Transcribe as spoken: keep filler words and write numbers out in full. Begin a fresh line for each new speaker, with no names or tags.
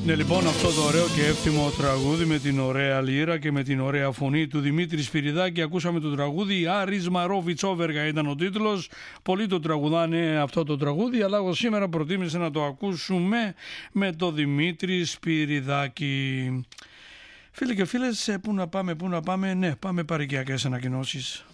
Ναι, λοιπόν, αυτό το ωραίο και εύθυμο τραγούδι με την ωραία λύρα και με την ωραία φωνή του Δημήτρη Σπυριδάκη. Ακούσαμε το τραγούδι Άρης Μαρόβιτς Όβεργα ήταν ο τίτλος. Πολλοί το τραγουδάνε αυτό το τραγούδι, αλλά εγώ σήμερα προτίμησα να το ακούσουμε με το Δημήτρη Σπυριδάκη. Φίλοι και φίλες, πού να πάμε, πού να πάμε, ναι, πάμε παροικιακές ανακοινώσεις.